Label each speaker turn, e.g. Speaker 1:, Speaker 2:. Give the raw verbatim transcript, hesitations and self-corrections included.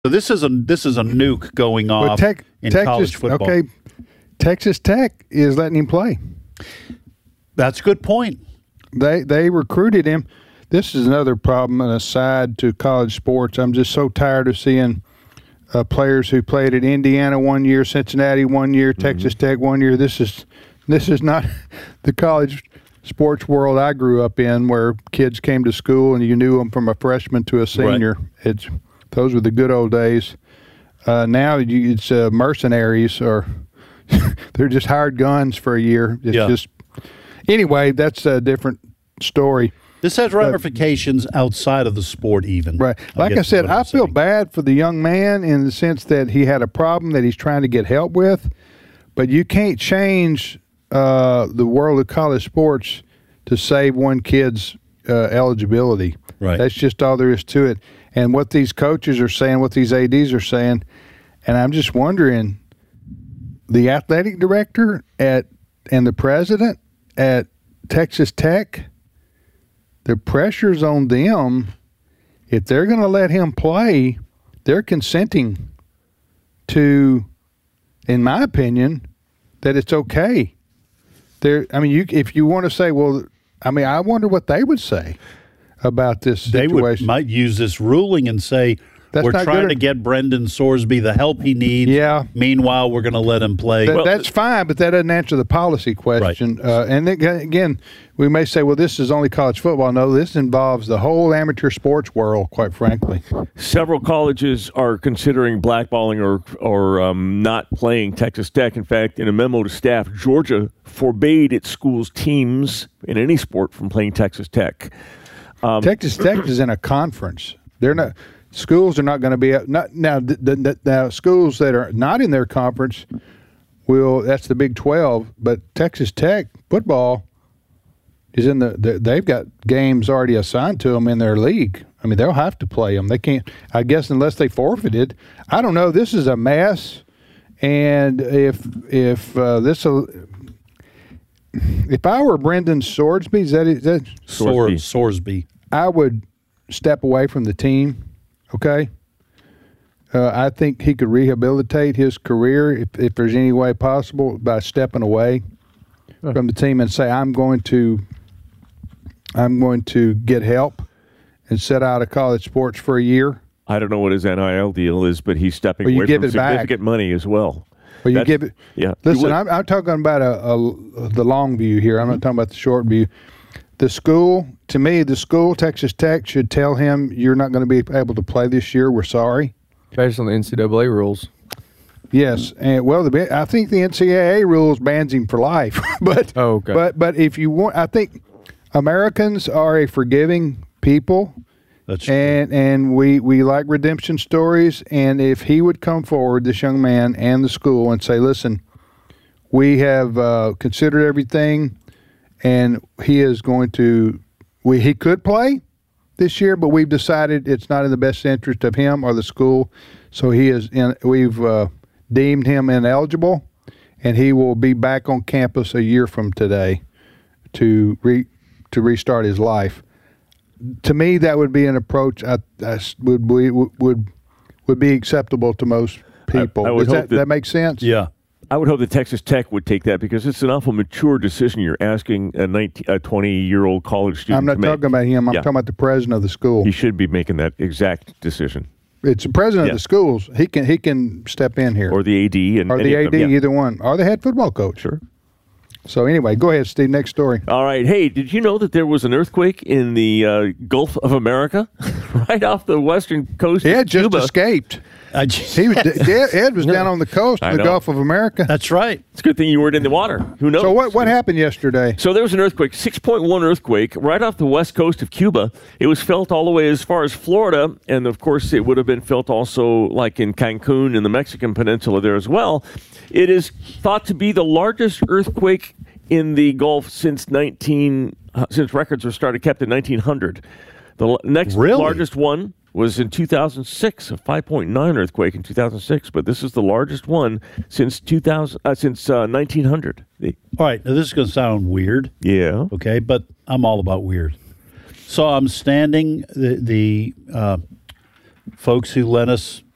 Speaker 1: So this is a this is a nuke going off
Speaker 2: well, tech,
Speaker 1: in
Speaker 2: Texas,
Speaker 1: college football.
Speaker 2: Okay, Texas Tech is letting him play.
Speaker 1: That's a good point.
Speaker 2: They they recruited him. This is another problem, an aside to college sports. I'm just so tired of seeing uh, players who played at Indiana one year, Cincinnati one year, mm-hmm. Texas Tech one year. This is this is not the college sports world I grew up in, where kids came to school and you knew them from a freshman to a senior. Right. It's those were the good old days. Uh, now you, it's uh, mercenaries, or they're just hired guns for a year. It's
Speaker 1: yeah.
Speaker 2: just anyway. That's a different story.
Speaker 1: This has ramifications uh, outside of the sport, even.
Speaker 2: Right. Like I said, I feel bad for the young man in the sense that he had a problem that he's trying to get help with, but you can't change uh, the world of college sports to save one kid's uh, eligibility.
Speaker 1: Right.
Speaker 2: That's just all there is to it. And what these coaches are saying, what these A Ds are saying, and I'm just wondering, the athletic director at and the president at Texas Tech, the pressure's on them. If they're going to let him play, they're consenting to, in my opinion, that it's okay. There, I mean, you if you want to say, well, I mean, I wonder what they would say about this situation.
Speaker 1: They would, might use this ruling and say, That's we're trying to get Brendan Sorsby the help he needs.
Speaker 2: Yeah.
Speaker 1: Meanwhile, we're going to let him play.
Speaker 2: That,
Speaker 1: well,
Speaker 2: that's fine, but that doesn't answer the policy question.
Speaker 1: Right.
Speaker 2: Uh, and then, again, we may say, well, this is only college football. No, this involves the whole amateur sports world, quite frankly.
Speaker 3: Several colleges are considering blackballing or or um, not playing Texas Tech. In fact, in a memo to staff, Georgia forbade its school's teams in any sport from playing Texas Tech. Um,
Speaker 2: Texas Tech is in a conference. They're not. Schools are not going to be not now. The, the, now, schools that are not in their conference will. That's the Big twelve. But Texas Tech football is in the, the. They've got games already assigned to them in their league. I mean, they'll have to play them. They can't. I guess unless they forfeited. I don't know. This is a mess. And if if uh, this if I were Brendan Sorsby, is that is that
Speaker 1: Sorsby? Sorsby.
Speaker 2: I would step away from the team. Okay, uh, I think he could rehabilitate his career if, if there's any way possible by stepping away huh. from the team and say, I'm going to, I'm going to get help and set out of college sports for a year.
Speaker 3: I don't know what his N I L deal is, but he's stepping
Speaker 2: well,
Speaker 3: away
Speaker 2: from
Speaker 3: significant
Speaker 2: back.
Speaker 3: money as well.
Speaker 2: Well, you
Speaker 3: That's,
Speaker 2: give it.
Speaker 3: Yeah.
Speaker 2: Listen, I'm, I'm talking about a, a the long view here. I'm mm-hmm. not talking about the short view. The school, to me, the school, Texas Tech, should tell him, you're not going to be able to play this year. We're sorry.
Speaker 4: Based on the N C double A rules.
Speaker 2: Yes. And, well, the, I think the N C double A rules bans him for life. but,
Speaker 4: oh, okay.
Speaker 2: but but if you want, I think Americans are a forgiving people.
Speaker 1: That's true.
Speaker 2: And, and we, we like redemption stories. And if he would come forward, this young man and the school, and say, listen, we have uh, considered everything. And he is going to we he could play this year, but we've decided it's not in the best interest of him or the school. So he is in, we've uh, deemed him ineligible, and he will be back on campus a year from today to re, to restart his life. To me, that would be an approach I, I would, would would would be acceptable to most people.
Speaker 3: I, I would
Speaker 2: Does
Speaker 3: hope
Speaker 2: that,
Speaker 3: that,
Speaker 2: that make sense?
Speaker 1: Yeah.
Speaker 3: I would hope that Texas Tech would take that because it's an awful mature decision you're asking a nineteen, a twenty-year-old college student
Speaker 2: I'm not
Speaker 3: to make.
Speaker 2: talking about him. I'm
Speaker 3: yeah.
Speaker 2: talking about the president of the school.
Speaker 3: He should be making that exact decision.
Speaker 2: It's the president
Speaker 3: yeah.
Speaker 2: of the schools. He can he can step in here.
Speaker 3: Or the A D. And,
Speaker 2: or the A D, yeah. either one. Or the head football coach.
Speaker 3: Sure.
Speaker 2: So anyway, go ahead, Steve. Next story.
Speaker 3: All right. Hey, did you know that there was an earthquake in the uh, Gulf of America? right off the western coast
Speaker 2: Ed
Speaker 3: of Cuba?
Speaker 2: just escaped.
Speaker 1: I just,
Speaker 2: he was, Ed was down on the coast of the
Speaker 3: know.
Speaker 2: Gulf of America.
Speaker 1: That's right.
Speaker 3: It's a good thing you weren't in the water. Who knows?
Speaker 2: So what, what happened yesterday?
Speaker 3: So there was an earthquake, six point one earthquake, right off the west coast of Cuba. It was felt all the way as far as Florida, and of course it would have been felt also like in Cancun in the Mexican peninsula there as well. It is thought to be the largest earthquake in the Gulf since nineteen uh, since records were started kept in nineteen hundred. The l- next
Speaker 1: really?
Speaker 3: largest one was in two thousand six, a five point nine earthquake in two thousand six, but this is the largest one since two thousand uh, since uh, nineteen hundred. The,
Speaker 1: all right, now this is going to sound weird.
Speaker 3: Yeah.
Speaker 1: Okay, but I'm all about weird. So I'm standing, the, the uh, folks who lent us